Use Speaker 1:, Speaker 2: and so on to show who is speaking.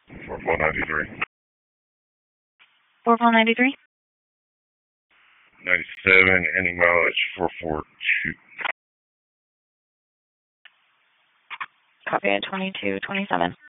Speaker 1: 4493.
Speaker 2: 4493?
Speaker 1: 97, ending mileage 442.
Speaker 2: Copy at 2227.